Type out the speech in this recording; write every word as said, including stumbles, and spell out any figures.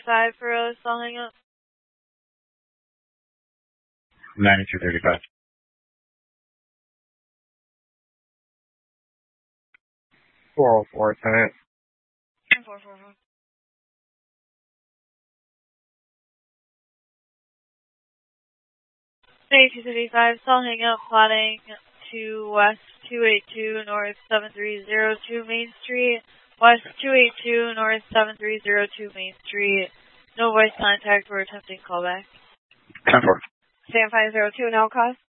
five for us, I'll hang up. ninety-two thirty-five. four oh four, Senate. four four four. ninety-two thirty-five, so I'll hang up, plotting to west two eighty-two, north seven three zero two Main Street. West two eighty-two, north seven three zero two Main Street. No voice contact, we're attempting callback. ten four. Stand five zero two, now cause.